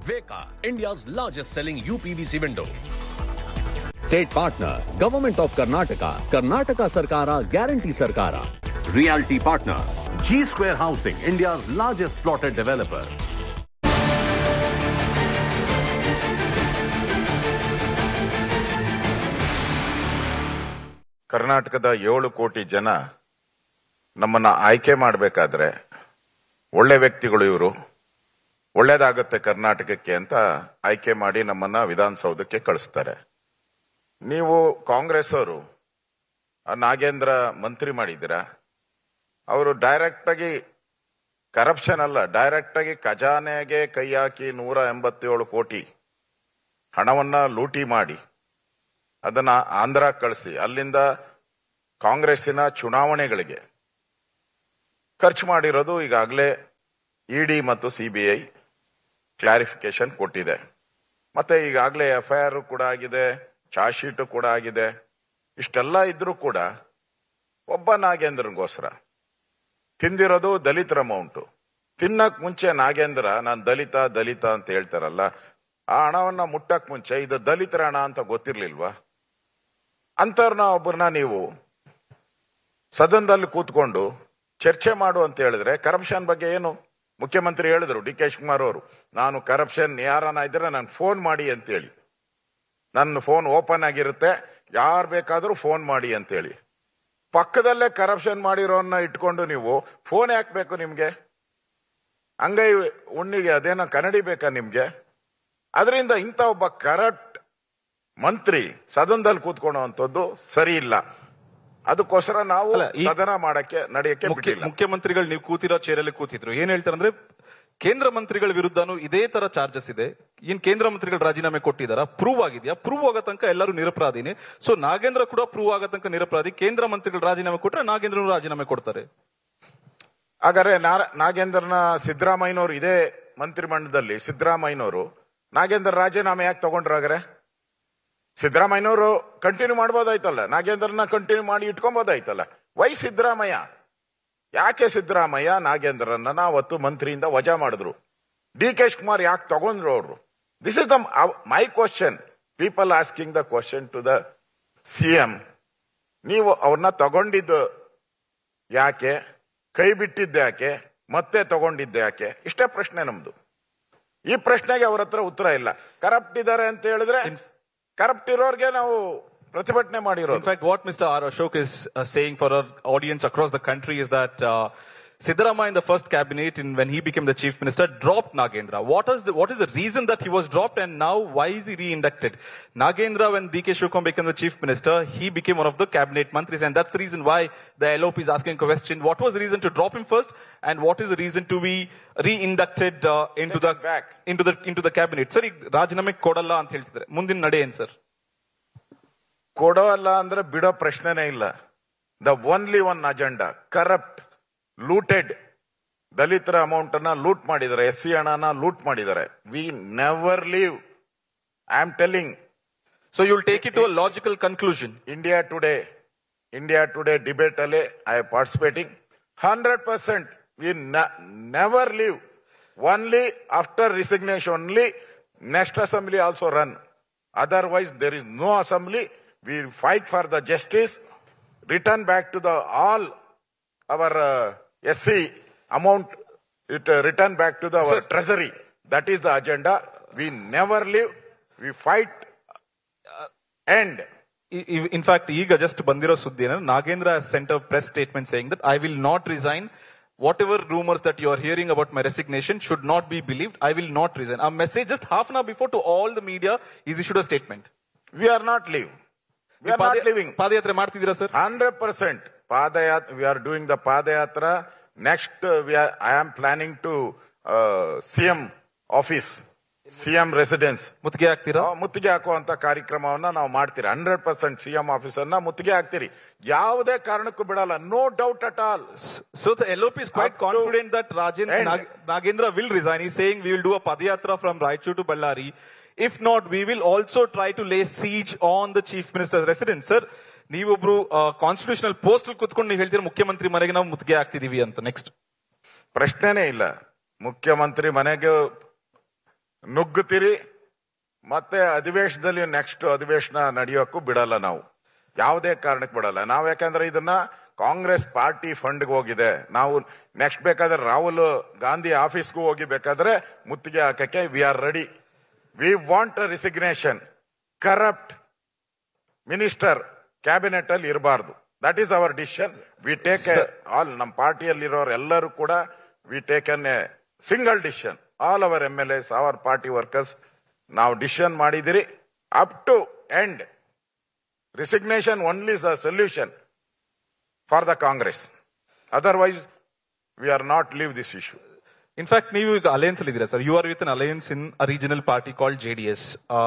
Veka, India's largest selling UPVC window. State partner, Government of Karnataka, Karnataka Sarkara, Guarantee Sarkara. Realty partner, G Square Housing, India's largest plotted developer. ಕರ್ನಾಟಕದ 7 ಕೋಟಿ ಜನ ನಮ್ಮನ್ನ ಆಯ್ಕೆ ಮಾಡಬೇಕಾದ್ರೆ ಒಳ್ಳೆ ವ್ಯಕ್ತಿಗಳು ಇವರು, ಒಳ್ಳೇದಾಗತ್ತೆ ಕರ್ನಾಟಕಕ್ಕೆ ಅಂತ ಆಯ್ಕೆ ಮಾಡಿ ನಮ್ಮನ್ನ ವಿಧಾನಸೌಧಕ್ಕೆ ಕಳಿಸ್ತಾರೆ. ನೀವು ಕಾಂಗ್ರೆಸ್ ಅವರು ನಾಗೇಂದ್ರ ಮಂತ್ರಿ ಮಾಡಿದ್ದೀರಾ. ಅವರು ಡೈರೆಕ್ಟ್ ಆಗಿ ಕರಪ್ಷನ್ ಅಲ್ಲ, ಡೈರೆಕ್ಟ್ ಆಗಿ ಖಜಾನೆಗೆ ಕೈ ಹಾಕಿ 187 ಕೋಟಿ ಹಣವನ್ನ ಲೂಟಿ ಮಾಡಿ ಅದನ್ನ ಆಂಧ್ರ ಕಳಿಸಿ ಅಲ್ಲಿಂದ ಕಾಂಗ್ರೆಸ್ಸಿನ ಚುನಾವಣೆಗಳಿಗೆ ಖರ್ಚು ಮಾಡಿರೋದು ಈಗಾಗಲೇ ಇಡಿ ಮತ್ತು ಸಿಬಿಐ ಕ್ಲಾರಿಫಿಕೇಶನ್ ಕೊಟ್ಟಿದೆ. ಮತ್ತೆ ಈಗಾಗಲೇ FIR ಕೂಡ ಆಗಿದೆ, ಚಾರ್ಜ್ ಶೀಟ್ ಕೂಡ ಆಗಿದೆ. ಇಷ್ಟೆಲ್ಲ ಇದ್ರೂ ಕೂಡ ಒಬ್ಬ ನಾಗೇಂದ್ರನ್ಗೋಸ್ಕರ ತಿಂದಿರೋದು ದಲಿತರ ಅಮೌಂಟು. ತಿನ್ನಕ್ ಮುಂಚೆ ನಾಗೇಂದ್ರ ನಾನು ದಲಿತ ಅಂತ ಹೇಳ್ತಾರಲ್ಲ, ಆ ಹಣವನ್ನ ಮುಟ್ಟಕ್ ಮುಂಚೆ ಇದು ದಲಿತರ ಹಣ ಅಂತ ಗೊತ್ತಿರ್ಲಿಲ್ವಾ? ಅಂತವ್ರನ್ನ ಒಬ್ಬರನ್ನ ನೀವು ಸದನದಲ್ಲಿ ಕೂತ್ಕೊಂಡು ಚರ್ಚೆ ಮಾಡು ಅಂತ ಹೇಳಿದ್ರೆ, ಕರಪ್ಷನ್ ಬಗ್ಗೆ ಏನು ಮುಖ್ಯಮಂತ್ರಿ ಹೇಳಿದ್ರು ಡಿ ಕೆ ಶಿವಕುಮಾರ್ ಅವರು, ನಾನು ಕರಪ್ಷನ್ ಯಾರನ್ನ ಇದ್ರೆ ನಾನು ಫೋನ್ ಮಾಡಿ ಅಂತೇಳಿ, ನನ್ನ ಫೋನ್ ಓಪನ್ ಆಗಿರುತ್ತೆ, ಯಾರು ಬೇಕಾದ್ರೂ ಫೋನ್ ಮಾಡಿ ಅಂತೇಳಿ. ಪಕ್ಕದಲ್ಲೇ ಕರಪ್ಷನ್ ಮಾಡಿರೋನ್ನ ಇಟ್ಕೊಂಡು ನೀವು ಫೋನ್ ಹಾಕ್ಬೇಕು ನಿಮ್ಗೆ? ಅಂಗೈ ಉಣ್ಣಿಗೆ ಅದೇನೋ ಕನ್ನಡಿ ಬೇಕಾ ನಿಮ್ಗೆ? ಅದರಿಂದ ಇಂಥ ಒಬ್ಬ ಕರಪ್ಟ್ ಮಂತ್ರಿ ಸದನದಲ್ಲಿ ಕೂತ್ಕೊಳ್ಳುವಂಥದ್ದು ಸರಿ ಇಲ್ಲ. ಅದಕ್ಕೋಸ್ಕರ ನಾವು ಸದನ ನಡೆಯಕ್ಕೆ ಬಿಟ್ಟಿಲ್ಲ. ಮುಖ್ಯಮಂತ್ರಿಗಳು ನೀವು ಕೂತಿರೋ ಚೇರಲ್ಲಿ ಕೂತಿದ್ರು, ಏನ್ ಹೇಳ್ತಾರಂದ್ರೆ ಕೇಂದ್ರ ಮಂತ್ರಿಗಳ ವಿರುದ್ಧನೂ ಇದೇ ತರ ಚಾರ್ಜಸ್ ಇದೆ. ಏನ್ ಕೇಂದ್ರ ಮಂತ್ರಿಗಳು ರಾಜೀನಾಮೆ ಕೊಟ್ಟಿದಾರ? ಪ್ರೂವ್ ಆಗಿದೆಯಾ? ಪ್ರೂವ್ ಆಗೋ ತನಕ ಎಲ್ಲರೂ ನಿರಪರಾಧಿನೇ. ಸೊ ನಾಗೇಂದ್ರ ಕೂಡ ಪ್ರೂವ್ ಆಗೋ ತನಕ ನಿರಪರಾಧಿ. ಕೇಂದ್ರ ಮಂತ್ರಿಗಳು ರಾಜೀನಾಮೆ ಕೊಟ್ರೆ ನಾಗೇಂದ್ರನು ರಾಜೀನಾಮೆ ಕೊಡ್ತಾರೆ. ಹಾಗಾದ್ರೆ ನಾಗೇಂದ್ರನ ಸಿದ್ದರಾಮಯ್ಯನವರು ಇದೇ ಮಂತ್ರಿಮಂಡಲದಲ್ಲಿ ಸಿದ್ದರಾಮಯ್ಯನವರು ನಾಗೇಂದ್ರ ರಾಜೀನಾಮೆ ಯಾಕೆ ತಗೊಂಡ್ರಾಗ್ರೆ? ಸಿದ್ದರಾಮಯ್ಯನವರು ಕಂಟಿನ್ಯೂ ಮಾಡ್ಬೋದಾಯ್ತಲ್ಲ, ನಾಗೇಂದ್ರನ ಕಂಟಿನ್ಯೂ ಮಾಡಿ ಇಟ್ಕೊಬೋದಾಯ್ತಲ್ಲ. ವೈ ಸಿದ್ದರಾಮಯ್ಯ? ಯಾಕೆ ಸಿದ್ದರಾಮಯ್ಯ ನಾಗೇಂದ್ರನ್ನ ಅವತ್ತು ಮಂತ್ರಿಯಿಂದ ವಜಾ ಮಾಡಿದ್ರು? ಡಿ ಕೆ ಶಿವಕುಮಾರ್ ಯಾಕೆ ತಗೊಂಡ್ರು ಅವರು? This is the my question. People asking the question to the CM. ನೀವು ಅವ್ರನ್ನ ತಗೊಂಡಿದ್ದು ಯಾಕೆ? ಕೈ ಬಿಟ್ಟಿದ್ದ ಯಾಕೆ? ಮತ್ತೆ ತಗೊಂಡಿದ್ದ ಯಾಕೆ? ಇಷ್ಟೇ ಪ್ರಶ್ನೆ ನಮ್ದು. ಈ ಪ್ರಶ್ನೆಗೆ ಅವ್ರ ಹತ್ರ ಉತ್ತರ ಇಲ್ಲ. ಕರಪ್ಟ್ ಇದ್ದಾರೆ ಅಂತ ಹೇಳಿದ್ರೆ ಕರಪ್ಟ್ ಇರೋರ್ಗೆ ನಾವು ಪ್ರತಿಭಟನೆ ಮಾಡಿರೋದು. In fact, what Mr. R. Ashok is saying for our audience across the country is that Siddaramaiah in the first cabinet, when he became the chief minister, dropped Nagendra. What is the reason that he was dropped, and now why is he re-inducted? Nagendra, when D.K. Shivakumar became the chief minister, he became one of the cabinet mantris, and that's the reason why the LOP is asking a question. What was the reason to drop him first, and what is the reason to be re-inducted into the cabinet? Sir, ರಾಜೀನಾಮೆ ಕೊಡಲ್ಲ ಅಂತ ಹೇಳ್ತಿದ್ದಾರೆ. ಮುಂದಿನ ನಡೆ ಏನ್ sir? ಕೊಡೋಲ್ಲ ಅಂದ್ರೆ ಬಿಡೋ ಪ್ರಶ್ನೆನೇ ಇಲ್ಲ. The only one agenda corrupt, looted. ದಲಿತರ ಅಮೌಂಟ್ ಅನ್ನ ಲೂಟ್ ಮಾಡಿದ್ದಾರೆ, SC ಹಣನ ಲೂಟ್ ಮಾಡಿದ್ದಾರೆ. We never leave. I am telling. So you will take it to a logical conclusion. India today debate ಅಲ್ಲಿ I am participating 100%. We never leave. Only after resignation only next assembly also run. Otherwise, there is no assembly. We fight for the justice. Return back to all our SC amount. Return back to our treasury. That is the agenda. We never leave. We fight. End. In fact, ಈಗ just ಬಂದಿರೋ ಸುದ್ದಿ ಏನು, Nagendra has sent a press statement saying that I will not resign. Whatever rumors that you are hearing about my resignation should not be believed. I will not resign. A message just half an hour before to all the media is issued a statement. We are not leaving. We are not leaving. ಪಾದಯಾತ್ರೆ ಮಾಡ್ತಿದ್ದೀರಾ sir? 100% ಪಾದಯಾತ್ರೆ. We are doing the ಪಾದಯಾತ್ರಾ. Next, I am planning to CM office, CM residence. ಮುತ್ತಿಗೆ ಹಾಕ್ತೀರಾ? ಮುತ್ತಿಗೆ ಹಾಕುವಂತ ಕಾರ್ಯಕ್ರಮವನ್ನ ನಾವು ಮಾಡ್ತೀರಿ. 100% CM ಆಫೀಸ್ ಅನ್ನ ಮುತ್ತಿಗೆ ಹಾಕ್ತೀರಿ. ಯಾವುದೇ ಕಾರಣಕ್ಕೂ ಬಿಡಲ್ಲ. No doubt at all. So the LOP is quite confident that Nagendra will resign. He's saying we will do a padayatra from Raichur to Ballari. If not, we will also try to lay siege on the chief minister's residence. Sir, ನೀವೊಬ್ರು constitutional post ಕೂತ್ಕೊಂಡು ನೀವು ಹೇಳ್ತೀರಾ ಮುಖ್ಯಮಂತ್ರಿ ಮನೆಗೆ ನಾವು ಮುತ್ತಿಗೆ ಹಾಕ್ತಿದೀವಿ ಅಂತ. Next ಪ್ರಶ್ನೆನೇ ಇಲ್ಲ. ಮುಖ್ಯಮಂತ್ರಿ ಮನೆಗೆ ನುಗ್ಗುತ್ತೀರಿ, ಮತ್ತೆ ಅಧಿವೇಶನದಲ್ಲಿ ನೆಕ್ಸ್ಟ್ ಅಧಿವೇಶನ ನಡೆಯೋಕ್ಕೂ ಬಿಡಲ್ಲ. ನಾವು ಯಾವುದೇ ಕಾರಣಕ್ಕೆ ಬಿಡಲ್ಲ. ನಾವು ಯಾಕಂದ್ರೆ ಇದನ್ನ ಕಾಂಗ್ರೆಸ್ ಪಾರ್ಟಿ ಫಂಡ್ಗೆ ಹೋಗಿದೆ. ನಾವು ನೆಕ್ಸ್ಟ್ ಬೇಕಾದ್ರೆ ರಾಹುಲ್ ಗಾಂಧಿ ಆಫೀಸ್ಗೂ ಹೋಗಿ ಬೇಕಾದ್ರೆ ಮುತ್ತಿಗೆ ಹಾಕಕ್ಕೆ we are ready. We want a resignation. Corrupt minister cabinet ಅಲ್ಲಿ ಇರಬಾರ್ದು. That is our decision. We take all, ನಮ್ಮ ಪಾರ್ಟಿಯಲ್ಲಿರೋರು ಎಲ್ಲರೂ ಕೂಡ we take an A single decision. All our MLAs, hour party workers, ನಾವು ಡಿಸಿಷನ್ ಮಾಡಿದಿರಿ. Up to end resignation only is the solution for the Congress. Otherwise we are not leave this issue. In fact ನೀವು ಈಗ alliance ಅಲ್ಲಿ ಇದ್ದೀರಾ sir. You are with an alliance in a regional party called JDS.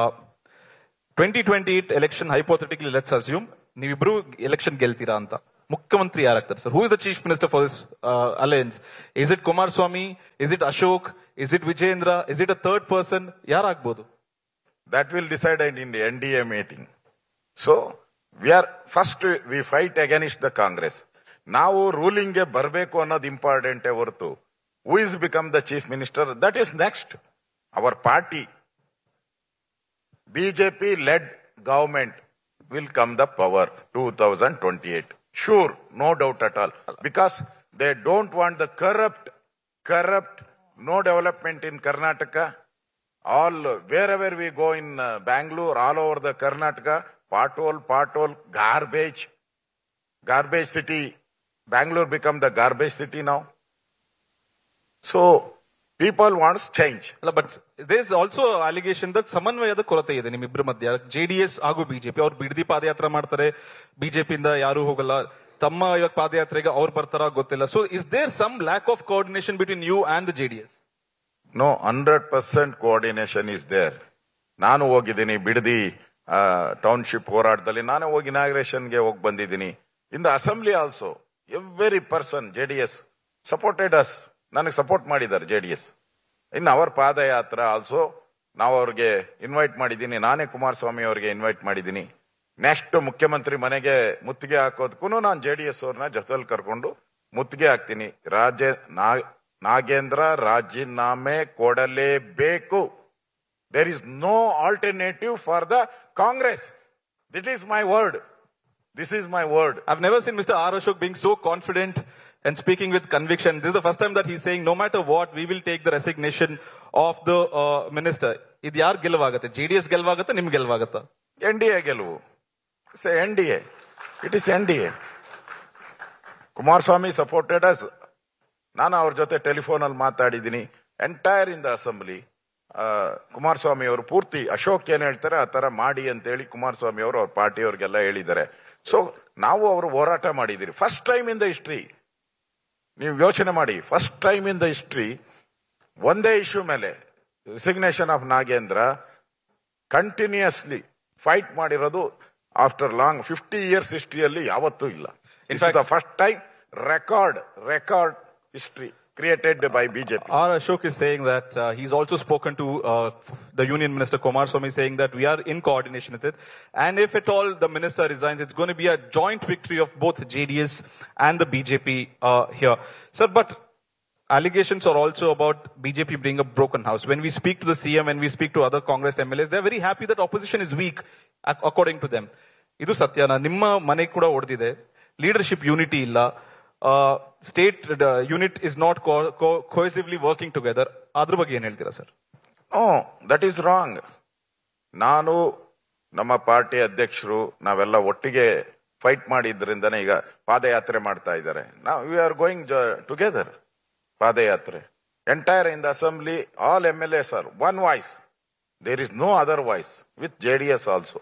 2028 election hypothetically let's assume ನೀವಿಬ್ರು election ಗೆಲ್ತೀರಾ ಅಂತ. ಮುಖ್ಯಮಂತ್ರಿ ಯಾರಾಗ್ತಾರೆ sir? Who is the chief minister for this alliance? Is it Kumaraswamy? Is it Ashok? Is it Vijendra? Is it a third person? ಯಾರಾಗ್ಬೋದು? That will decide in the NDA meeting. So we fight against the Congress. ನಾವು ruling ಗೆ ಬರಬೇಕು ಅನ್ನೋದು important ಹೊರತು who is become the chief minister, that is next. Our party, BJP led government will come the power 2028. Sure, no doubt at all. Because they don't want the corrupt, no development in Karnataka. All, wherever we go in Bangalore, all over the Karnataka, pothole, garbage city. Bangalore become the garbage city now. So, people wants change. But there is also allegation that ಸಮನ್ವಯದ ಕೊರತೆ ಇದೆ ನಿಮ್ಮಿಬ್ಬರ ಮಧ್ಯ. JDS ಹಾಗೂ BJP ಅವ್ರು ಬಿಡದಿ ಪಾದಯಾತ್ರೆ ಮಾಡ್ತಾರೆ, BJP ಇಂದ ಯಾರು ಹೋಗಲ್ಲ. ತಮ್ಮ ಇವಾಗ ಪಾದಯಾತ್ರೆಗೆ ಅವ್ರು ಬರ್ತಾರ ಗೊತ್ತಿಲ್ಲ. So, is there some lack of coordination between you and the JDS? No, 100% coordination is there. ನಾನು ಹೋಗಿದ್ದೀನಿ ಬಿಡದಿ ಟೌನ್ಶಿಪ್ ಹೋರಾಟದಲ್ಲಿ, ನಾನೇ ಹೋಗಿ ಇನಾಗ್ರೇಷನ್ಗೆ ಹೋಗಿ ಬಂದಿದ್ದೀನಿ. In the assembly also every person JDS supported us. ನನಗೆ ಸಪೋರ್ಟ್ ಮಾಡಿದ್ದಾರೆ JDS. ಇನ್ನು ಅವರ ಪಾದಯಾತ್ರೆ ಆಲ್ಸೋ ನಾವು ಅವ್ರಿಗೆ ಇನ್ವೈಟ್ ಮಾಡಿದ್ದೀನಿ. ನಾನೇ ಕುಮಾರಸ್ವಾಮಿ ಅವರಿಗೆ ಇನ್ವೈಟ್ ಮಾಡಿದ್ದೀನಿ. ನೆಕ್ಸ್ಟ್ ಮುಖ್ಯಮಂತ್ರಿ ಮನೆಗೆ ಮುತ್ತಿಗೆ ಹಾಕೋದಕ್ಕೂ ನಾನು JDS ಅವ್ರನ್ನ ಜೊತೆಲಿ ಕರ್ಕೊಂಡು ಮುತ್ತಿಗೆ ಹಾಕ್ತೀನಿ. ನಾಗೇಂದ್ರ ರಾಜೀನಾಮೆ ಕೊಡಲೇಬೇಕು. There is no alternative for the Congress. That is my word. This is my word. I've never seen Mr. R. Ashok being so confident and speaking with conviction. This is the first time that he's saying, no matter what, we will take the resignation of the minister. Idu yaar ಗೆಲುವಾಗುತ್ತೆ? JDS ಗೆಲುವಾಗುತ್ತೆ, ನಿಮ್ ಗೆಲುವಾಗುತ್ತಾ? NDA ಗೆಲುವು. Say NDA. It is NDA. Kumaraswamy supported us. ನಾನು ಅವ್ರ ಜೊತೆ telephone ಅಲ್ಲಿ ಮಾತಾಡಿದ್ದೀನಿ. Entire in the assembly Kumaraswamy ಅವರು ಪೂರ್ತಿ ಅಶೋಕ್ ಏನ್ ಹೇಳ್ತಾರೆ ಆ ತರ ಮಾಡಿ ಅಂತ ಹೇಳಿ ಕುಮಾರಸ್ವಾಮಿ ಅವರು ಅವ್ರ ಪಾರ್ಟಿಯವ್ರಿಗೆಲ್ಲ ಹೇಳಿದ್ದಾರೆ. ಸೊ ನಾವು ಅವರು ಹೋರಾಟ ಮಾಡಿದಿರಿ. First time in the history, ನೀವು ಯೋಚನೆ ಮಾಡಿ, first time in the history ಒಂದೇ ಇಶ್ಯೂ ಮೇಲೆ resignation of Nagendra continuously fight ಮಾಡಿರೋದು ಆಫ್ಟರ್ ಲಾಂಗ್ 50 years ಹಿಸ್ಟ್ರಿಯಲ್ಲಿ ಯಾವತ್ತೂ ಇಲ್ಲ. It's the first time record history created by BJP. R. Ashok is saying that he's also spoken to the Union Minister Kumaraswamy, saying that we are in coordination with it, and if at all the minister resigns, it's going to be a joint victory of both JDS and the BJP here. Sir, but allegations are also about BJP being a broken house. When we speak to the CM, when we speak to other Congress MLAs, they're very happy that opposition is weak, according to them. Idu satyana. Nimma mane kuda odide. Leadership unity illa. State unit is not cohesively working together. ಅದ್ರ ಬಗ್ಗೆ ಏನ್ ಹೇಳ್ತೀರಾ sir? That is wrong. ನಾನು ನಮ್ಮ party ಅಧ್ಯಕ್ಷರು ನಾವೆಲ್ಲ ಒಟ್ಟಿಗೆ fight ಮಾಡಿದ್ರಿಂದನೇ ಈಗ ಪಾದಯಾತ್ರೆ ಮಾಡ್ತಾ ಇದ್ದಾರೆ. ವಿ ಆರ್ ಗೋಯಿಂಗ್ ಟುಗೆದರ್ ಪಾದಯಾತ್ರೆ. Entire in the assembly all MLAs R one voice. There is no other voice with JDS also.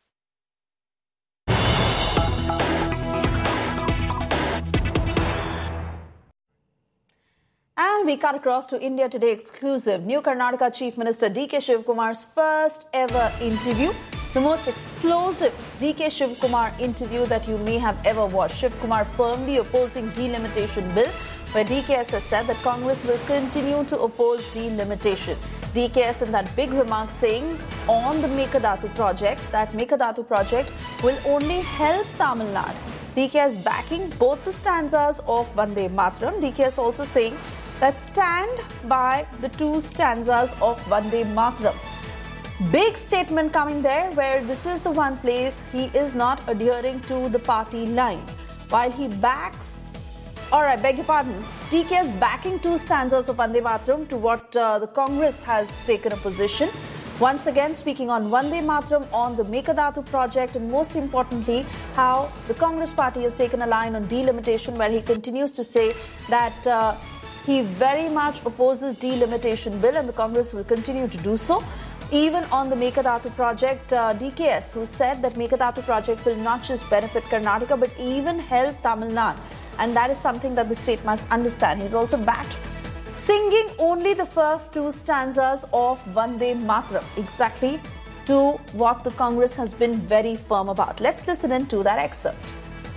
And we cut across to India Today exclusive. New Karnataka Chief Minister D.K. Shivkumar's first ever interview. The most explosive D.K. Shivkumar interview that you may have ever watched. Shivkumar firmly opposing delimitation bill, where DKS has said that Congress will continue to oppose delimitation. DKS in that big remark saying on the Mekadatu project, that Mekadatu project will only help Tamil Nadu. DKS backing both the stanzas of Vande Mataram. DKS also saying that stand by the two stanzas of Vande Mataram. Big statement coming there, where this is the one place he is not adhering to the party line. While he backs, or I beg your pardon, DK is backing two stanzas of Vande Mataram to what the Congress has taken a position. Once again, speaking on Vande Mataram, on the Meghadatu project, and most importantly, how the Congress party has taken a line on delimitation, where he continues to say that he very much opposes delimitation bill and the Congress will continue to do so. Even on the Meghadatu project, DKS, who said that Meghadatu project will not just benefit Karnataka but even help Tamil Nadu. And that is something that the state must understand. He's also backed singing only the first two stanzas of Vande Mataram, exactly to what the Congress has been very firm about. Let's listen into that excerpt.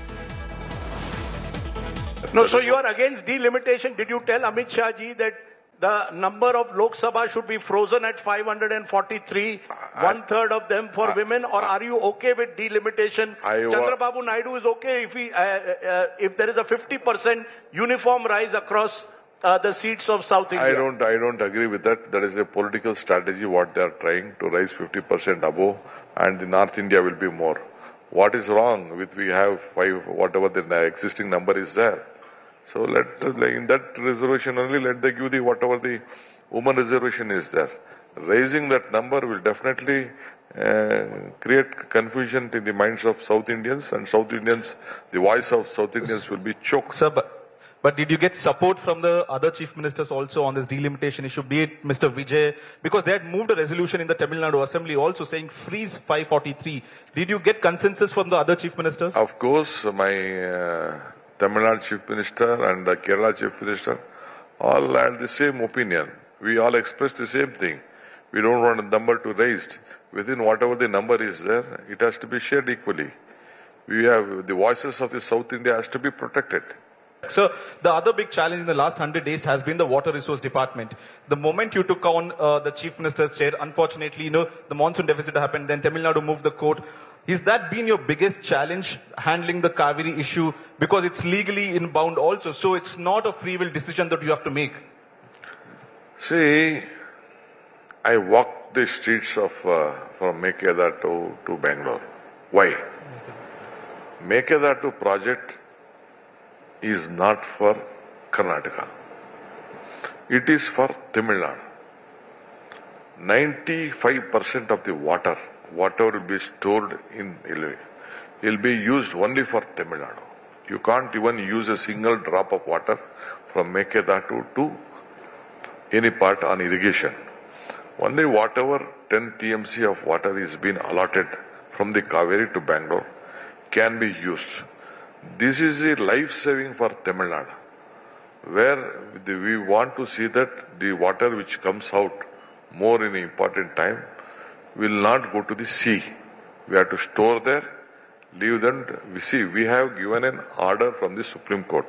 No, so you are against delimitation. Did you tell Amit Shah ji that the number of Lok Sabha should be frozen at 543, one-third of them for women, or are you okay with delimitation? Chandrababu Naidu is okay if there is a 50% uniform rise across the seats of South India. I don't agree with that. That is a political strategy what they are trying to rise 50% above, and the North India will be more. What is wrong with we have whatever the existing number is there? So in that reservation only, let they give the whatever the woman reservation is there. Raising that number will definitely create confusion in the minds of South Indians, and South Indians, the voice of South Indians will be choked. Sir, but did you get support from the other chief ministers also on this delimitation issue, be it Mr. Vijay? Because they had moved a resolution in the Tamil Nadu Assembly also saying freeze 543. Did you get consensus from the other chief ministers? Of course, my Tamil Nadu Chief Minister and the Kerala Chief Minister all had the same opinion. We all expressed the same thing. We don't want a number to raised. Within whatever the number is there, it has to be shared equally. We have the voices of the South India has to be protected. So the other big challenge in the last 100 days has been the Water Resource Department. The moment you took on the Chief Minister's chair, unfortunately, the monsoon deficit happened, then Tamil Nadu moved the court. Is that been your biggest challenge, handling the Kaveri issue? Because it's legally inbound also, so it's not a free will decision that you have to make. See, I walked the streets of from Meghadatu to Bangalore. Why? Meghadatu project is not for Karnataka. It is for Tamil Nadu. 95% of the water, whatever will be stored in Ilve, will be used only for Tamil Nadu. You can't even use a single drop of water from Meghadatu to any part on irrigation. Only whatever 10 TMC of water is being allotted from the Kaveri to Bangalore can be used. This is a life-saving for Tamil Nadu, where we want to see that the water which comes out more in important time will not go to the sea. We have to store there, leave them. We have given an order from the Supreme Court.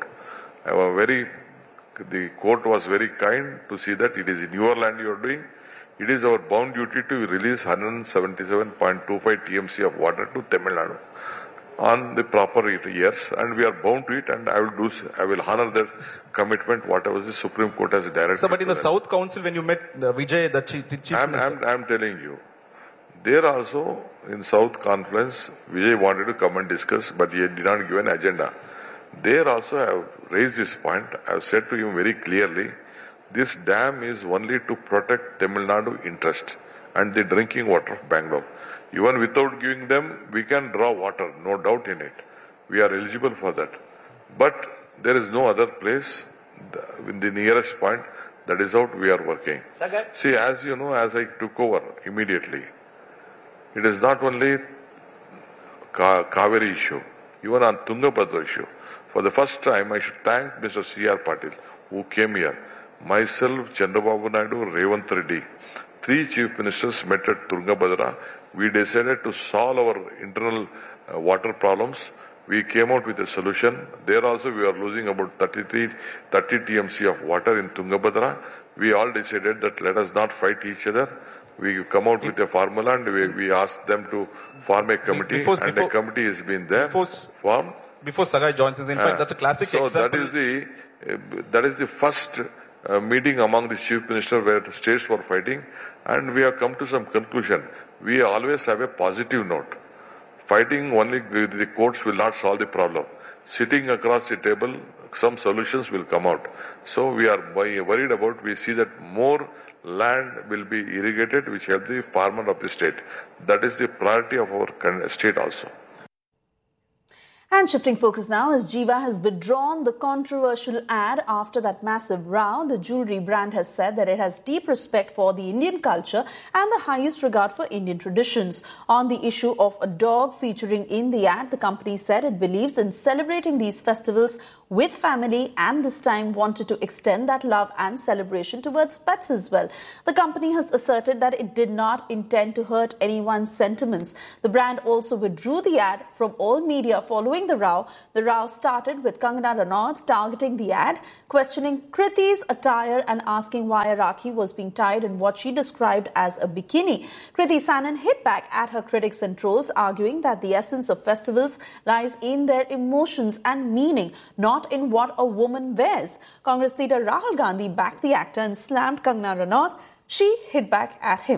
The court was very kind to see that it is in your land you are doing. It is our bound duty to release 177.25 TMC of water to Tamil Nadu on the proper years, and we are bound to it, and I will honor that commitment, whatever the Supreme Court has directed. So, but in the South Council, when you met Vijay, the chief minister, I'm telling you, there also in South Conference, Vijay wanted to come and discuss, but he did not give an agenda. There also I have raised this point. I have said to him very clearly, this dam is only to protect Tamil Nadu interest and the drinking water of Bangalore. Even without giving them, we can draw water, no doubt in it. We are eligible for that. But there is no other place in the nearest point. That is how we are working. See, as you know, as I took over immediately, it is not only Kaveri issue, even on Tungabhadra issue. For the first time, I should thank Mr. C.R. Patil, who came here. Myself, Chandrababu Naidu, Revant Reddy, 3 chief ministers met at Tungabhadra. We decided to solve our internal water problems. We came out with a solution. There also we are losing about 30 TMC of water in Tungabhadra. We all decided that let us not fight each other. We come out with a formula and we asked them to form a committee, and a committee has been there formed. Before Sagai joins us, in fact, that's a classic example. So that is the first meeting among the chief minister where the states were fighting, and we have come to some conclusion. We always have a positive note. Fighting only with the courts will not solve the problem. Sitting across the table, some solutions will come out. So we are worried about, we see that more land will be irrigated, which help the farmer of the state. That is the priority of our state also. And shifting focus now, as Jiva has withdrawn the controversial ad after that massive row, the jewellery brand has said that it has deep respect for the Indian culture and the highest regard for Indian traditions. On the issue of a dog featuring in the ad, the company said it believes in celebrating these festivals with family and this time wanted to extend that love and celebration towards pets as well. The company has asserted that it did not intend to hurt anyone's sentiments. The brand also withdrew the ad from all media following the row. The row started with Kangana Ranaut targeting the ad, questioning Kriti's attire and asking why a Rakhi was being tied in what she described as a bikini. Kriti Sanon hit back at her critics and trolls, arguing that the essence of festivals lies in their emotions and meaning, not in what a woman wears. Congress leader Rahul Gandhi backed the actor and slammed Kangana Ranaut. She hit back at him.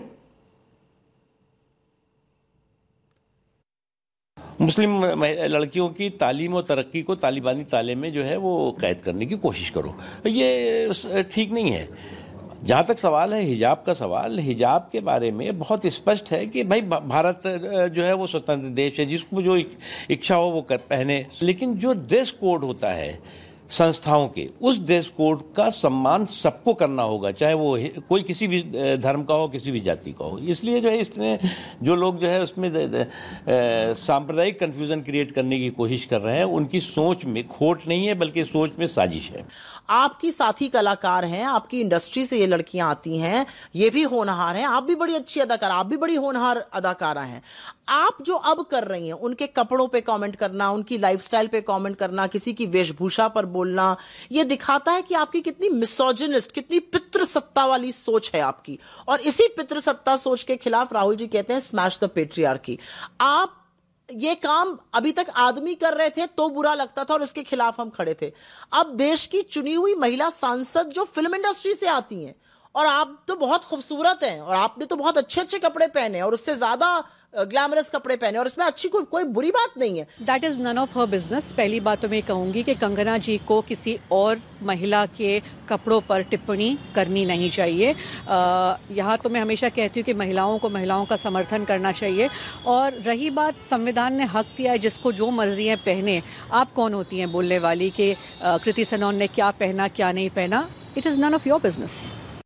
मुस्लिम लड़कियों की तालीम और तरक्की को तालिबानी ताले में जो है वो कैद करने की कोशिश करो, ये ठीक नहीं है। जहाँ तक सवाल है हिजाब का सवाल, हिजाब के बारे में बहुत स्पष्ट है कि भाई भारत जो है वो स्वतंत्र देश है, जिसको जो इच्छा हो वो पहने, लेकिन जो ड्रेस कोड होता है संस्थाओं के, उस ड्रेस कोड का सम्मान सबको करना होगा, चाहे वो कोई किसी भी धर्म का हो, किसी भी जाति का हो। इसलिए जो है इसने जो लोग जो है उसमें सांप्रदायिक कंफ्यूजन क्रिएट करने की कोशिश कर रहे हैं, उनकी सोच में खोट नहीं है बल्कि सोच में साजिश है। आपकी साथी कलाकार हैं, आपकी इंडस्ट्री से ये लड़कियां आती हैं, ये भी होनहार हैं, आप भी बड़ी अच्छी अदाकार, आप भी बड़ी होनहार अदाकारा हैं। आप जो अब कर रही हैं, उनके कपड़ों पे कमेंट करना, उनकी लाइफस्टाइल पे कमेंट करना, किसी की वेशभूषा पर बोलना, ये दिखाता है कि आपकी कितनी मिसोजिनिस्ट, कितनी पितृसत्ता वाली सोच है आपकी। और इसी पितृसत्ता सोच के खिलाफ राहुल जी कहते हैं स्मैश द पेट्रियार्की। आप ये काम अभी तक आदमी कर रहे थे तो बुरा लगता था और इसके खिलाफ हम खड़े थे। अब देश की चुनी हुई महिला सांसद जो फिल्म इंडस्ट्री से आती हैं, और आप तो बहुत खूबसूरत हैं और आपने तो बहुत अच्छे अच्छे कपड़े पहने और उससे ज्यादा ग्लैमरस कपड़े पहने, और इसमें अच्छी कोई बुरी बात नहीं है। That is none of her business. पहली बात तो मैं कहूंगी कि कंगना जी को किसी और महिला के कपड़ों पर टिप्पणी करनी नहीं चाहिए। यहाँ तो मैं हमेशा कहती हूँ कि महिलाओं का समर्थन करना चाहिए। और रही बात, संविधान ने हक दिया है जिसको जो मर्जी है पहने। आप कौन होती हैं बोलने वाली कि कृति सनोन ने क्या पहना क्या नहीं पहना? It is none of your business.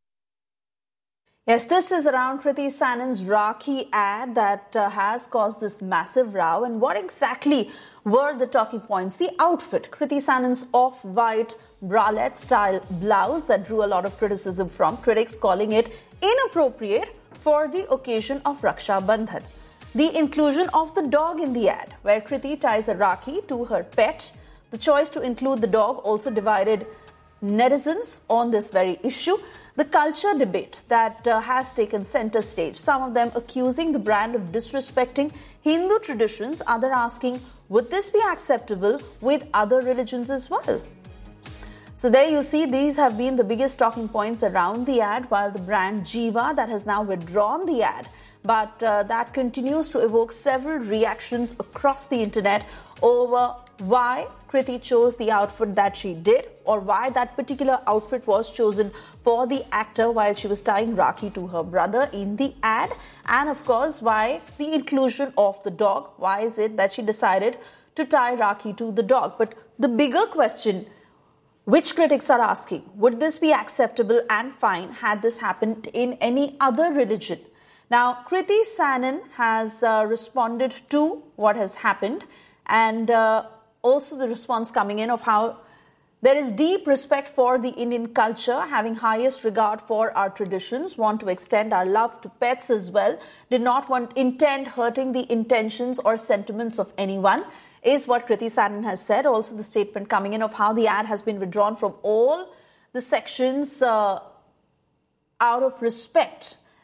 Yes, this is around Kriti Sanon's Rakhi ad that has caused this massive row. And what exactly were the talking points? The outfit, Kriti Sanon's off-white bralette style blouse that drew a lot of criticism from critics, calling it inappropriate for the occasion of Raksha Bandhan. The inclusion of the dog in the ad, where Kriti ties a Rakhi to her pet. The choice to include the dog also divided netizens on this very issue. The culture debate that has taken center stage, some of them accusing the brand of disrespecting Hindu traditions, others asking, would this be acceptable with other religions as well? So there you see, these have been the biggest talking points around the ad, while the brand Jiva that has now withdrawn the ad, but that continues to evoke several reactions across the internet over why Kriti chose the outfit that she did, or why that particular outfit was chosen for the actor while she was tying Rakhi to her brother in the ad, and of course why the inclusion of the dog. Why is it that she decided to tie Rakhi to the dog? But the bigger question, which critics are asking, would this be acceptable and fine had this happened in any other religion? Now, Kriti Sanon has responded to what has happened, and also the response coming in of how there is deep respect for the Indian culture, having highest regard for our traditions, want to extend our love to pets as well, did not intend hurting the intentions or sentiments of anyone, is what Kriti Sanon has said. Also the statement coming in of how the ad has been withdrawn from all the sections out of respect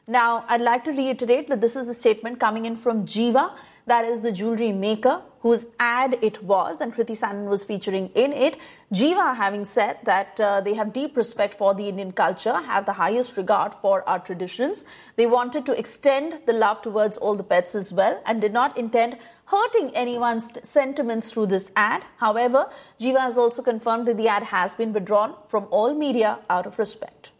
Now, I'd like to reiterate that this is a statement coming in from Jiva, that is the jewelry maker whose ad it was, and Kriti Sanon was featuring in it. Jiva having said that they have deep respect for the Indian culture, have the highest regard for our traditions. They wanted to extend the love towards all the pets as well and did not intend hurting anyone's sentiments through this ad. However, Jiva has also confirmed that the ad has been withdrawn from all media out of respect.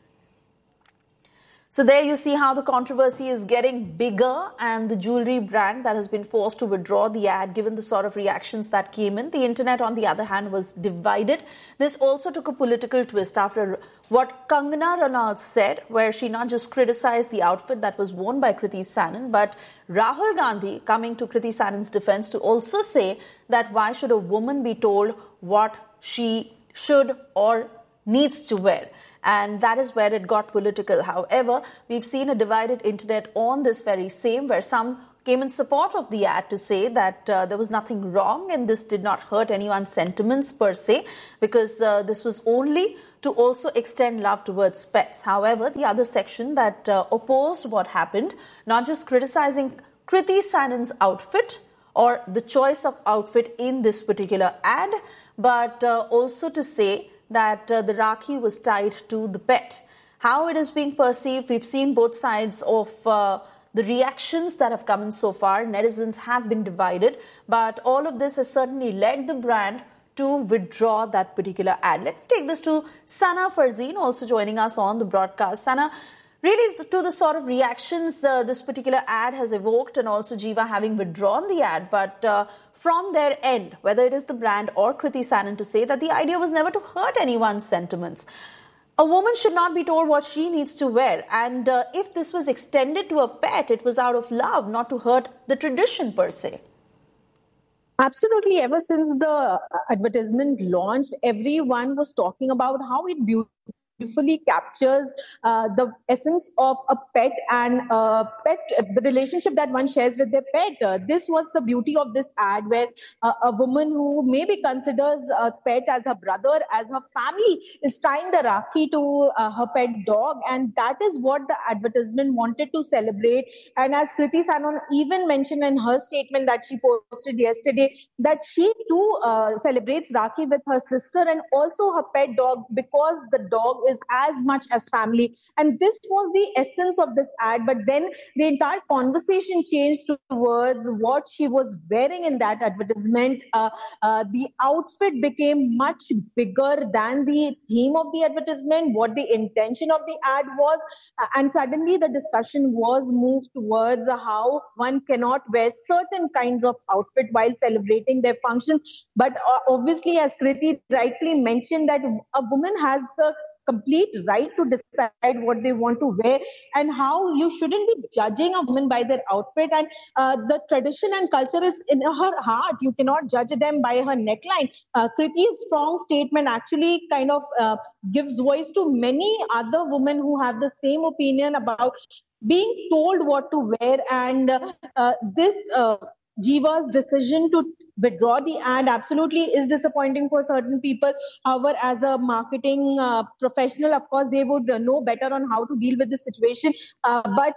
So there you see how the controversy is getting bigger, and the jewelry brand that has been forced to withdraw the ad given the sort of reactions that came in. The internet, on the other hand, was divided. This also took a political twist after what Kangana Ranaut said, where she not just criticized the outfit that was worn by Kriti Sanon, but Rahul Gandhi coming to Kriti Sanon's defense to also say that why should a woman be told what she should or needs to wear. And that is where it got political. However, we've seen a divided internet on this very same, where some came in support of the ad to say that there was nothing wrong and this did not hurt anyone's sentiments per se, because this was only to also extend love towards pets. However, the other section that opposed what happened, not just criticizing Kriti Sanon's outfit or the choice of outfit in this particular ad, but also to say that the Rakhi was tied to the pet. How it is being perceived, we've seen both sides of the reactions that have come in so far. Netizens have been divided, but all of this has certainly led the brand to withdraw that particular ad. Let me take this to Sana Farzeen, also joining us on the broadcast. Sana, really to the sort of reactions this particular ad has evoked, and also Jiva having withdrawn the ad, but from their end, whether it is the brand or Kriti Sanon, to say that the idea was never to hurt anyone's sentiments. A woman should not be told what she needs to wear, and if this was extended to a pet, it was out of love, not to hurt the tradition per se. Absolutely. Ever since the advertisement launched, everyone was talking about how it beautifully captures the essence of a pet and the relationship that one shares with their pet. This was the beauty of this ad, where a woman who maybe considers a pet as her brother, as her family, is tying the Rakhi to her pet dog, and that is what the advertisement wanted to celebrate. And as Kriti Sanon even mentioned in her statement that she posted yesterday, that she too celebrates Rakhi with her sister and also her pet dog, because the dog is as much as family. And this was the essence of this ad. But then the entire conversation changed towards what she was wearing in that advertisement. The outfit became much bigger than the theme of the advertisement, what the intention of the ad was. And suddenly the discussion was moved towards how one cannot wear certain kinds of outfit while celebrating their functions. But obviously, as Kriti rightly mentioned, that a woman has the complete right to decide what they want to wear, and how you shouldn't be judging a woman by their outfit. And the tradition and culture is in her heart. You cannot judge them by her neckline. Kriti's strong statement actually kind of gives voice to many other women who have the same opinion about being told what to wear. And this Jiva's decision to withdraw the ad absolutely is disappointing for certain people. However, as a marketing professional, of course, they would know better on how to deal with this situation. But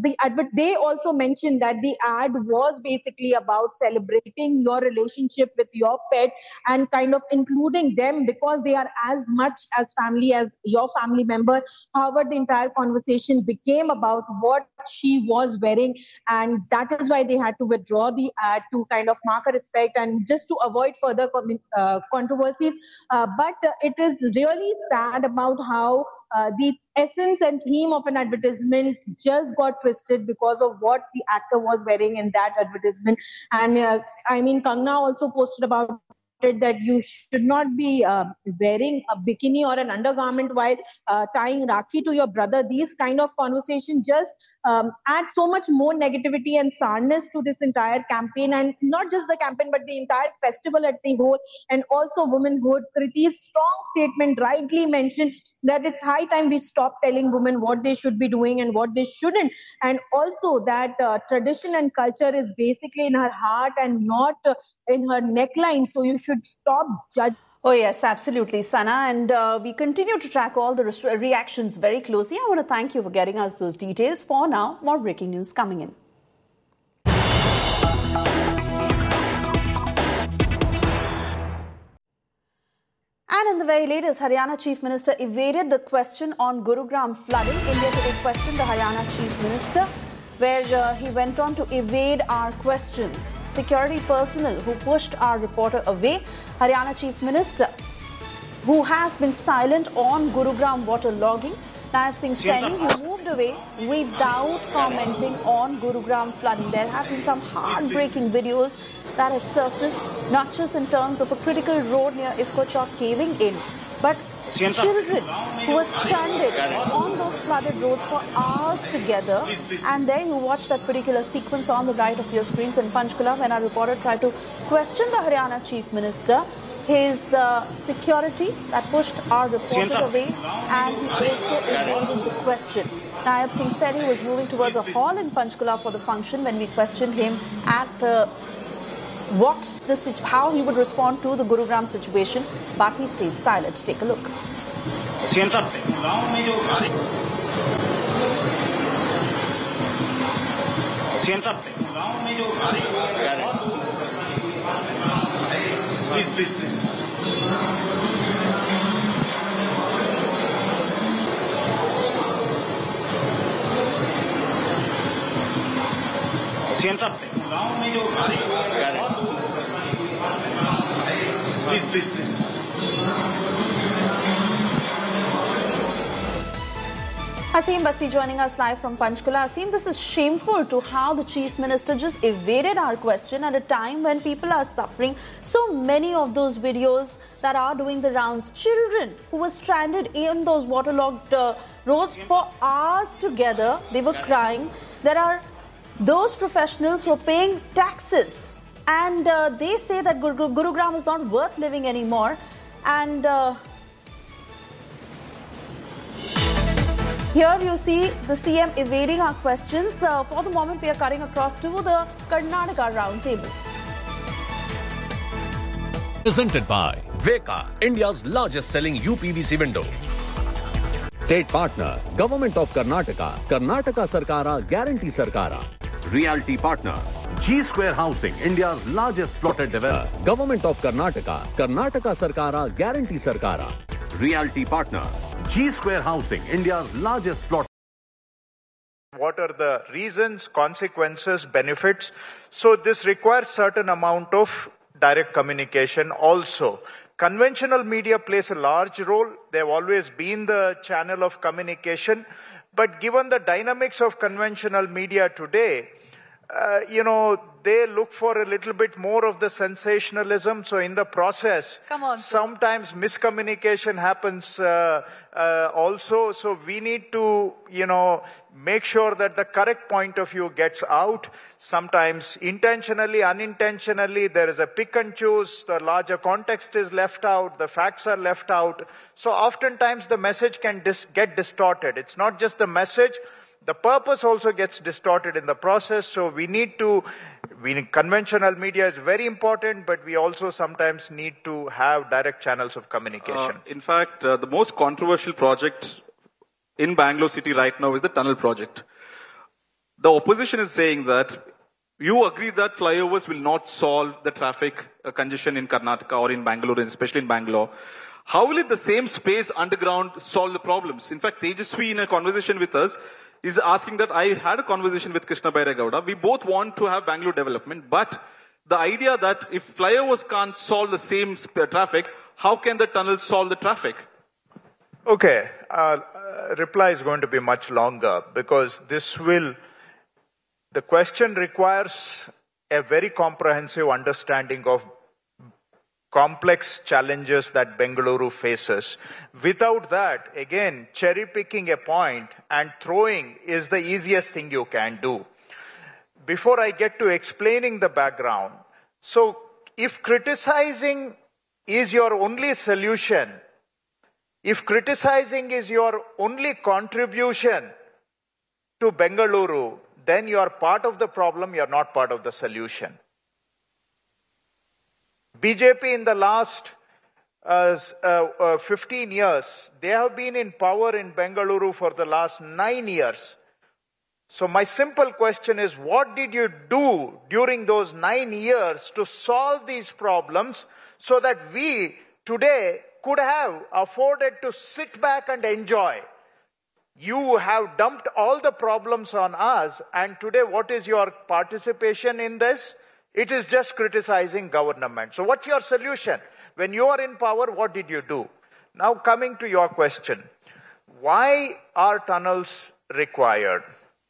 they also mentioned that the ad was basically about celebrating your relationship with your pet and kind of including them, because they are as much as family as your family member. However, the entire conversation became about what she was wearing, and that is why they had to withdraw the ad, to kind of mark a respect and just to avoid further controversies. But it is really sad about how the essence and theme of an advertisement just got twisted because of what the actor was wearing in that advertisement. And Kangana also posted about that you should not be wearing a bikini or an undergarment while tying Rakhi to your brother. These kind of conversations just add so much more negativity and sourness to this entire campaign, and not just the campaign but the entire festival at the whole, and also womanhood. Kriti's strong statement rightly mentioned that it's high time we stop telling women what they should be doing and what they shouldn't, and also that tradition and culture is basically in her heart and not in her neckline, so you should stop judging. Oh, yes, absolutely, Sana. And we continue to track all the reactions very closely. I want to thank you for getting us those details. For now, more breaking news coming in. And in the very latest, Haryana Chief Minister evaded the question on Gurugram flooding. India Today questioned the Haryana Chief Minister, where he went on to evade our questions. Security personnel who pushed our reporter away. Haryana Chief Minister, who has been silent on Gurugram water logging. Naib Singh Saini, who moved away without commenting on Gurugram flooding. There have been some heartbreaking videos that have surfaced, not just in terms of a critical road near Ifko Chowk caving in, but children who were stranded on those flooded roads for hours together. And there you watch that particular sequence on the right of your screens in Panchkula when our reporter tried to question the Haryana Chief Minister, his security that pushed our reporter away, and he also evaded the question. Naib Singh Saini was moving towards a hall in Panchkula for the function when we questioned him at how he would respond to the Gurugram situation, but he stayed silent. Take a look. Please. Please. Aseem Basi joining us live from Panchkula. Aseem, this is shameful to how the Chief Minister just evaded our question at a time when people are suffering. So many of those videos that are doing the rounds, children who were stranded in those waterlogged roads for hours together, they were crying. There are those professionals who are paying taxes, and they say that Gurugram is not worth living anymore. And here you see the CM evading our questions. For the moment, we are cutting across to the Karnataka roundtable. Presented by Veka, India's largest selling UPVC window. State partner, Government of Karnataka, Karnataka Sarkara, Guarantee Sarkara. Realty partner, G Square Housing, India's largest plotted developer. Government of Karnataka, Karnataka Sarkara, Guarantee Sarkara. Realty partner, G Square Housing, India's largest plot. What are the reasons, consequences, benefits? So this requires certain amount of direct communication also. Conventional media plays a large role. They've always been the channel of communication. But given the dynamics of conventional media today, they look for a little bit more of the sensationalism. So in the process, sometimes miscommunication happens also. So we need to, make sure that the correct point of view gets out. Sometimes intentionally, unintentionally, there is a pick and choose. The larger context is left out. The facts are left out. So oftentimes the message can get distorted. It's not just the message. The purpose also gets distorted in the process. So conventional media is very important, but we also sometimes need to have direct channels of communication. In fact, the most controversial project in Bangalore city right now is the tunnel project. The opposition is saying that you agree that flyovers will not solve the traffic congestion in Karnataka or in Bangalore, especially in Bangalore. How will the same space underground solve the problems? In fact, Tejasvi, in a conversation with us, is asking that I had a conversation with Krishna Bairegowda. We both want to have Bangalore development, but the idea that if flyovers can't solve the same traffic, how can the tunnel solve the traffic? Okay, reply is going to be much longer because the question requires a very comprehensive understanding of complex challenges that Bengaluru faces. Without that, again, cherry picking a point and throwing is the easiest thing you can do. Before I get to explaining the background, so if criticizing is your only solution, if criticizing is your only contribution to Bengaluru, then you are part of the problem, you are not part of the solution. BJP in the last 15 years. They have been in power in Bengaluru for the last 9 years. So my simple question is, what did you do during those 9 years to solve these problems so that we today could have afforded to sit back and enjoy? You have dumped all the problems on us, and today what is your participation in this? It is just criticizing government. So what's your solution? When you are in power, what did you do? Now coming to your question, why are tunnels required?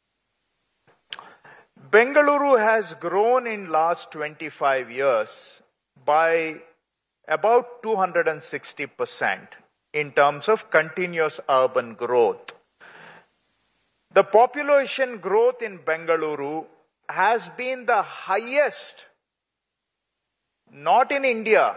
Bengaluru has grown in last 25 years by about 260% in terms of continuous urban growth. The population growth in Bengaluru has been the highest, not in India,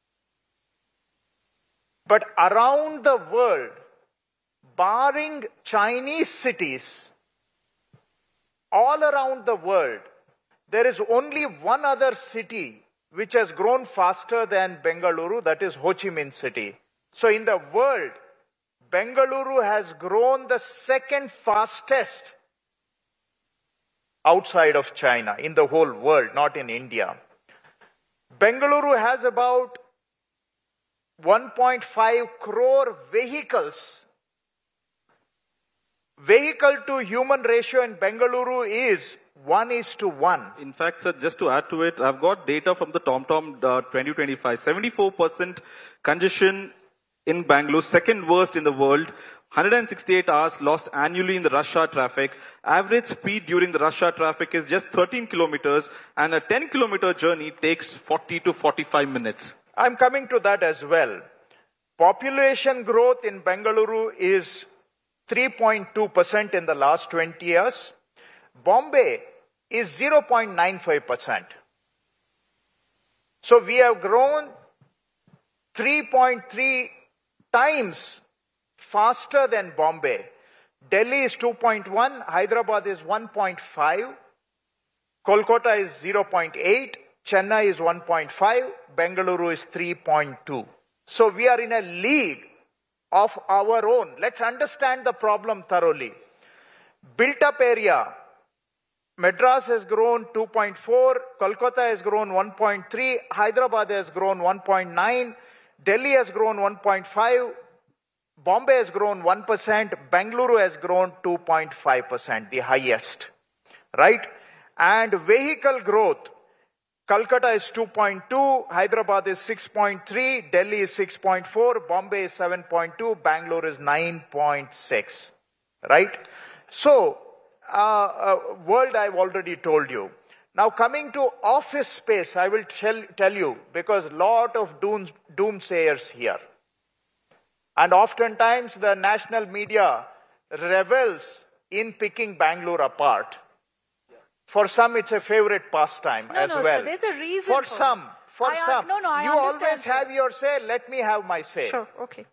but around the world, barring Chinese cities. All around the world, there is only one other city which has grown faster than Bengaluru, that is Ho Chi Minh City. So in the world, Bengaluru has grown the second fastest outside of China, in the whole world, not in India. Bengaluru has about 1.5 crore vehicles. Vehicle to human ratio in Bengaluru is 1:1. In fact, sir, just to add to it, I've got data from the TomTom 2025. 74% congestion in Bangalore, second worst in the world. 168 hours lost annually in the rush hour traffic. Average speed during the rush hour traffic is just 13 kilometers, and a 10-kilometer journey takes 40 to 45 minutes. I'm coming to that as well. Population growth in Bengaluru is 3.2% in the last 20 years. Bombay is 0.95%. So we have grown 3.3 times faster than Bombay. Delhi is 2.1, Hyderabad is 1.5, Kolkata is 0.8, Chennai is 1.5, Bengaluru is 3.2. So we are in a league of our own. Let's understand the problem thoroughly. Built up area, Madras has grown 2.4, Kolkata has grown 1.3, Hyderabad has grown 1.9, Delhi has grown 1.5, Bombay has grown 1%, Bengaluru has grown 2.5%, the highest, right? And vehicle growth, Calcutta is 2.2, Hyderabad is 6.3, Delhi is 6.4, Bombay is 7.2, Bangalore is 9.6, right? So, world I've already told you. Now coming to office space, I will tell you, because lot of doomsayers here. And oftentimes the national media revels in picking Bangalore apart. For some, it's a favorite pastime as well. Sir, there's a reason for some. I you always have your say, let me have my say. Sure, okay.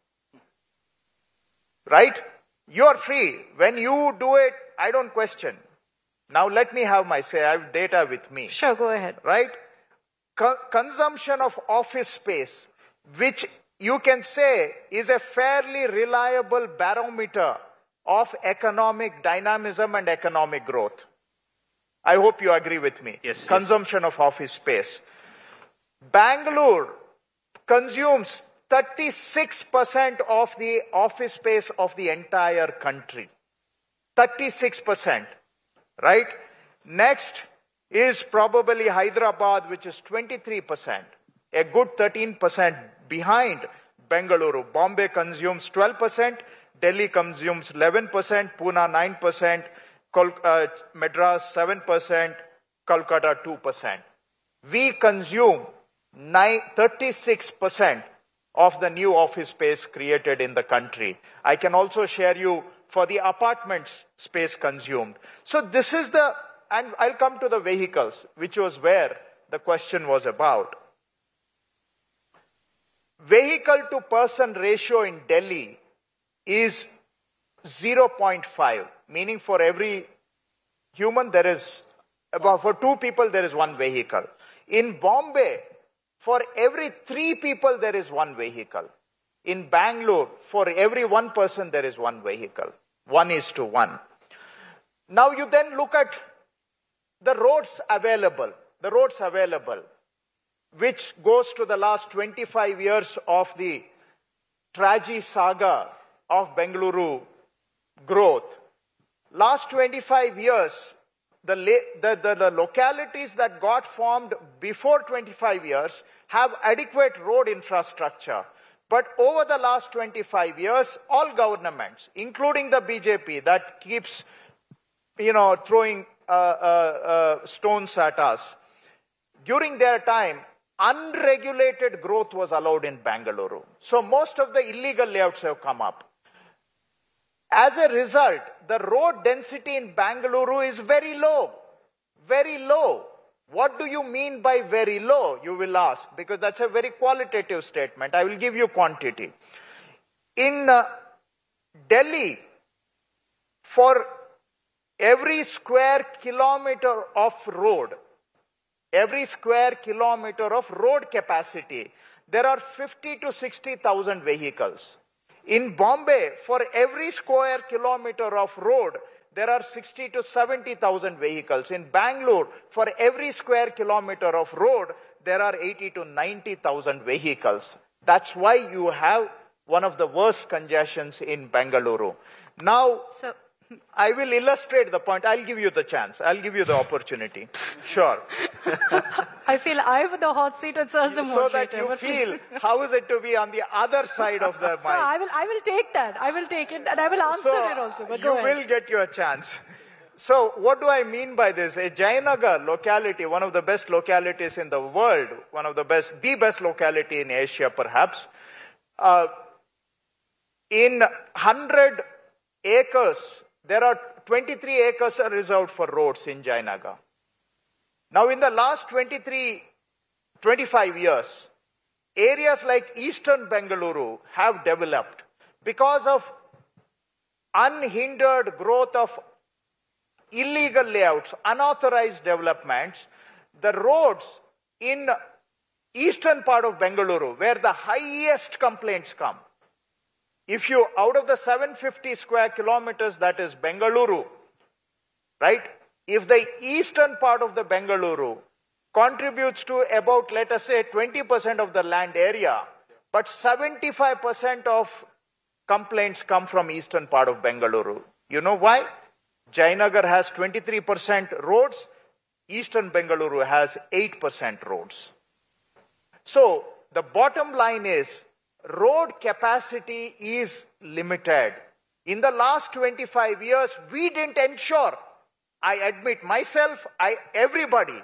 Right? You are free. When you do it, I don't question. Now let me have my say. I have data with me. Sure, go ahead. Right? Consumption of office space, which you can say is a fairly reliable barometer of economic dynamism and economic growth. I hope you agree with me. Yes. Consumption of office space. Bangalore consumes 36% of the office space of the entire country. 36%. Right? Next is probably Hyderabad, which is 23%. A good 13% behind Bengaluru. Bombay consumes 12%. Delhi consumes 11%. Pune 9%. Madras 7%, Kolkata 2%. We consume 36% of the new office space created in the country. I can also share you for the apartments space consumed. So this is and I'll come to the vehicles, which was where the question was about. Vehicle to person ratio in Delhi is 0.5, meaning for every human there is, for two people there is one vehicle. In Bombay, for every 3 people, there is 1 vehicle. In Bangalore, for every 1 person, there is 1 vehicle. 1:1. Now you then look at the roads available. The roads available, which goes to the last 25 years of the tragic saga of Bengaluru growth. Last 25 years, the localities that got formed before 25 years have adequate road infrastructure. But over the last 25 years, all governments, including the BJP that keeps, throwing stones at us, during their time, unregulated growth was allowed in Bengaluru. So most of the illegal layouts have come up. As a result, the road density in Bengaluru is very low. Very low. What do you mean by very low, you will ask, because that's a very qualitative statement. I will give you quantity. In Delhi, for every square kilometer of road, capacity, there are 50 to 60,000 vehicles. In Bombay, for every square kilometer of road, there are 60 to 70,000 vehicles. In Bangalore, for every square kilometer of road, there are 80 to 90,000 vehicles. That's why you have one of the worst congestions in Bengaluru. Now, I will illustrate the point. I'll give you the chance. I'll give you the opportunity. Sure. I feel I'm in the hot seat and so is the moderator. So that you feel how is it to be on the other side of the mic. So I will take that. I will take it and I will answer it also. But you will get your chance. So what do I mean by this? A Jayanagar locality, one of the best localities in the world, the best locality in Asia perhaps, in 100 acres, there are 23 acres are reserved for roads in Jayanagar. Now, in the last 25 years, areas like eastern Bengaluru have developed because of unhindered growth of illegal layouts, unauthorized developments. The roads in eastern part of Bengaluru, where the highest complaints come, if you, out of the 750 square kilometers that is Bengaluru, right? If the eastern part of the Bengaluru contributes to about, let us say, 20% of the land area, but 75% of complaints come from eastern part of Bengaluru. You know why? Jayanagar has 23% roads, eastern Bengaluru has 8% roads. So, the bottom line is, road capacity is limited. In the last 25 years, we didn't ensure, I admit myself, everybody,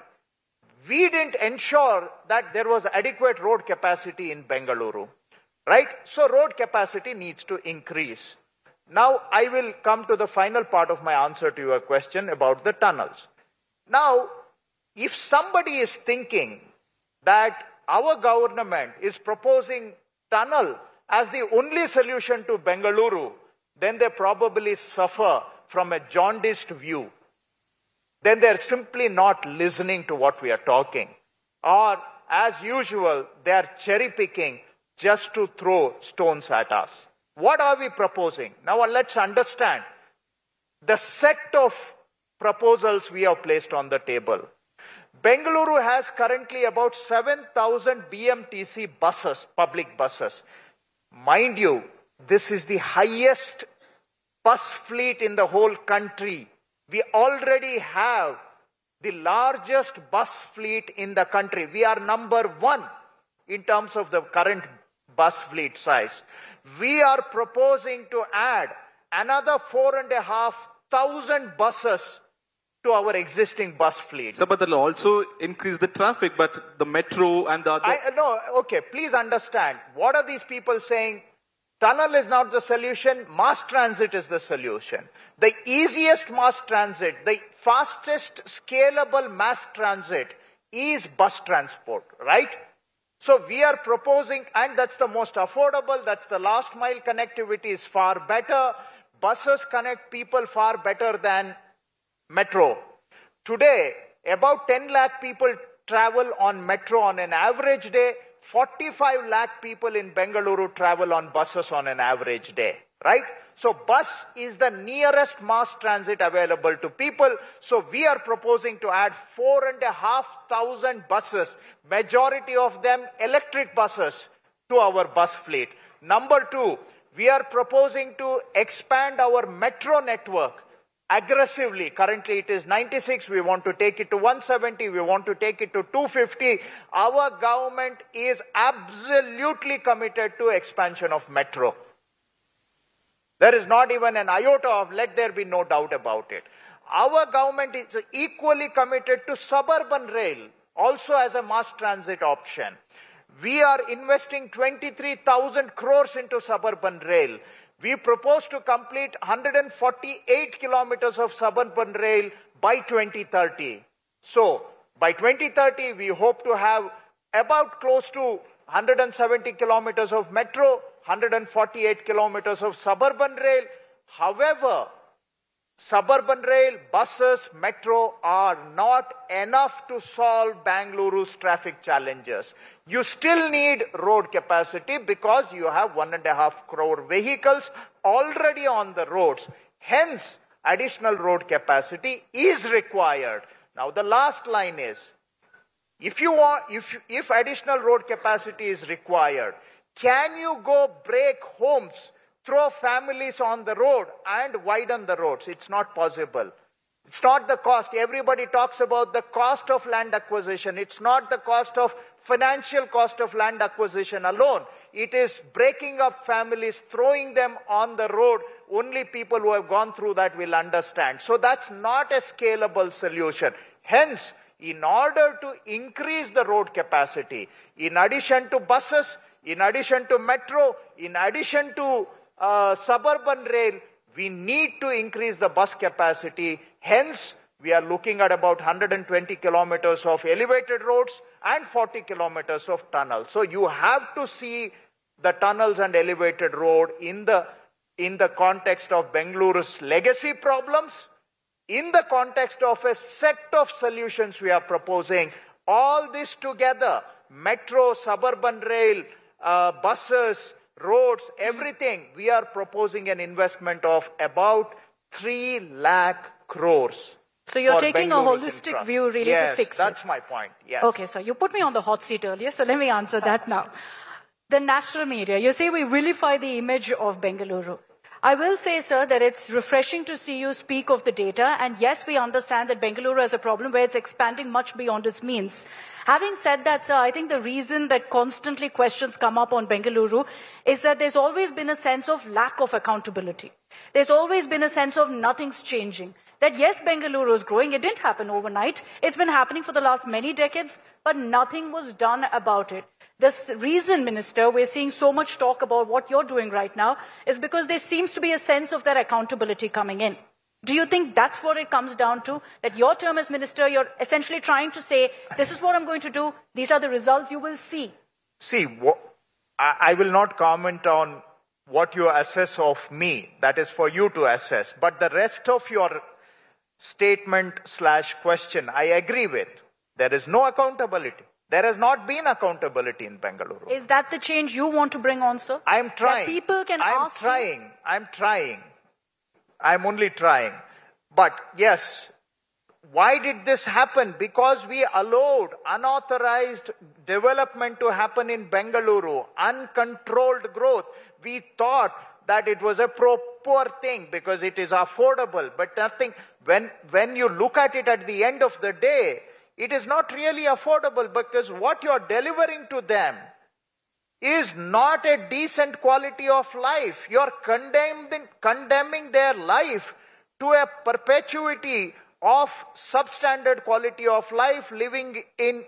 we didn't ensure that there was adequate road capacity in Bengaluru. Right? So road capacity needs to increase. Now I will come to the final part of my answer to your question about the tunnels. Now, if somebody is thinking that our government is proposing tunnel as the only solution to Bengaluru, then they probably suffer from a jaundiced view. Then they're simply not listening to what we are talking. Or, as usual, they're cherry picking just to throw stones at us. What are we proposing? Now let's understand the set of proposals we have placed on the table. Bengaluru has currently about 7,000 BMTC buses, public buses. Mind you, this is the highest bus fleet in the whole country. We already have the largest bus fleet in the country. We are number 1 in terms of the current bus fleet size. We are proposing to add another 4,500 buses to our existing bus fleet. So, but that will also increase the traffic, but the metro and the other... No, okay, please understand. What are these people saying? Tunnel is not the solution, mass transit is the solution. The easiest mass transit, the fastest scalable mass transit is bus transport, right? So we are proposing, and that's the most affordable, that's the last mile connectivity is far better. Buses connect people far better than metro. Today, about 10 lakh people travel on metro on an average day. 45 lakh people in Bengaluru travel on buses on an average day, right? So bus is the nearest mass transit available to people. So we are proposing to add 4,500 buses, majority of them electric buses, to our bus fleet. Number two, we are proposing to expand our metro network aggressively. Currently it is 96. We want to take it to 170. We want to take it to 250. Our government is absolutely committed to expansion of metro. There is not even an iota of let there be no doubt about it. Our government is equally committed to suburban rail, also as a mass transit option. We are investing 23,000 crores into suburban rail. We propose to complete 148 kilometers of suburban rail by 2030. So, by 2030, we hope to have about close to 170 kilometers of metro, 148 kilometers of suburban rail. However, suburban rail, buses, metro are not enough to solve Bengaluru's traffic challenges. You still need road capacity because you have 1.5 crore vehicles already on the roads. Hence, additional road capacity is required. Now, the last line is, if additional road capacity is required, can you go break homes, throw families on the road and widen the roads? It's not possible. It's not the cost. Everybody talks about the cost of land acquisition. It's not the financial cost of land acquisition alone. It is breaking up families, throwing them on the road. Only people who have gone through that will understand. So that's not a scalable solution. Hence, in order to increase the road capacity, in addition to buses, in addition to metro, in addition to suburban rail, we need to increase the bus capacity. Hence, we are looking at about 120 kilometers of elevated roads and 40 kilometers of tunnels. So you have to see the tunnels and elevated road in the context of Bengaluru's legacy problems, in the context of a set of solutions we are proposing. All this together, metro, suburban rail, buses, roads, everything, we are proposing an investment of about 3 lakh crores. So you're taking a holistic view really to fix it. Yes, that's my point. Yes. Okay, so you put me on the hot seat earlier, so let me answer that now. The national media, you say we vilify the image of Bengaluru. I will say, sir, that it's refreshing to see you speak of the data. And yes, we understand that Bengaluru has a problem where it's expanding much beyond its means. Having said that, sir, I think the reason that constantly questions come up on Bengaluru is that there's always been a sense of lack of accountability. There's always been a sense of nothing's changing. That yes, Bengaluru is growing. It didn't happen overnight. It's been happening for the last many decades, but nothing was done about it. The reason, Minister, we're seeing so much talk about what you're doing right now is because there seems to be a sense of that accountability coming in. Do you think that's what it comes down to? That your term as Minister, you're essentially trying to say, this is what I'm going to do, these are the results you will see? See, I will not comment on what you assess of me. That is for you to assess. But the rest of your statement/question, I agree with. There is no accountability. There has not been accountability in Bengaluru. Is that the change you want to bring on, sir? I'm trying. That people can ask you? I'm trying. I'm only trying. But yes, why did this happen? Because we allowed unauthorized development to happen in Bengaluru, uncontrolled growth. We thought that it was a proper thing because it is affordable, but nothing. When you look at it at the end of the day, it is not really affordable because what you're delivering to them is not a decent quality of life. You're condemning their life to a perpetuity of substandard quality of life, living in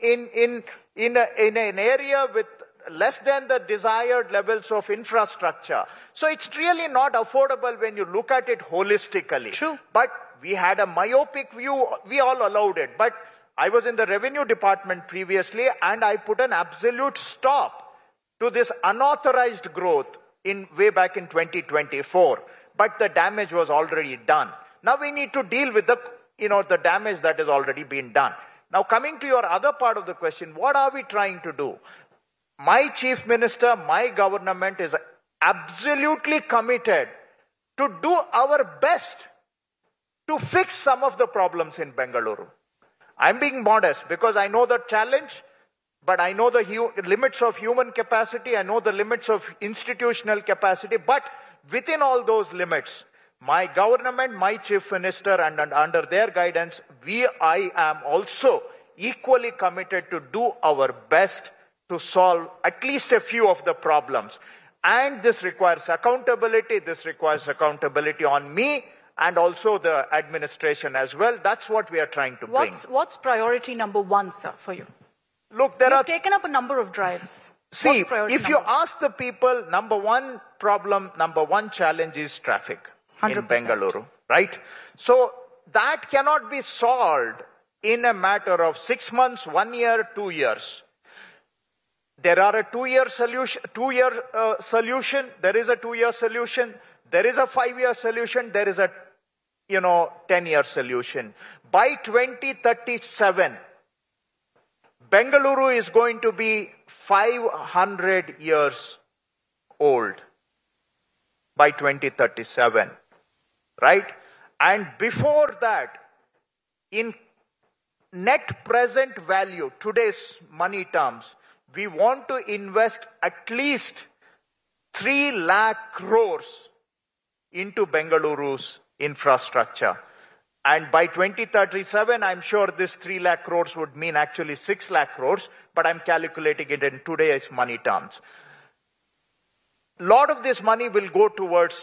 an area with less than the desired levels of infrastructure. So it's really not affordable when you look at it holistically. True. But we had a myopic view. We all allowed it. But I was in the revenue department previously and I put an absolute stop to this unauthorized growth way back in 2024. But the damage was already done. Now we need to deal with the damage that has already been done. Now, coming to your other part of the question, what are we trying to do? My chief minister, my government is absolutely committed to do our best to fix some of the problems in Bengaluru. I'm being modest because I know the challenge, but I know the limits of human capacity, I know the limits of institutional capacity, but within all those limits, my government, my chief minister, and under their guidance, I am also equally committed to do our best to solve at least a few of the problems. And this requires accountability. This requires accountability on me and also the administration as well. That's what we are trying to bring. What's priority number one, sir, for you? Look, You've taken up a number of drives. See, if you ask the people, number one problem, number one challenge is traffic 100%. In Bengaluru, right? So that cannot be solved in a matter of 6 months, 1 year, 2 years. There are a 2-year solution, there is a 2-year solution, there is a 5-year solution, there is a 10-year solution. By 2037, Bengaluru is going to be 500 years old by 2037, right? And before that, in net present value, today's money terms, we want to invest at least 3 lakh crores into Bengaluru's infrastructure. And by 2037, I'm sure this 3 lakh crores would mean actually 6 lakh crores, but I'm calculating it in today's money terms. A lot of this money will go towards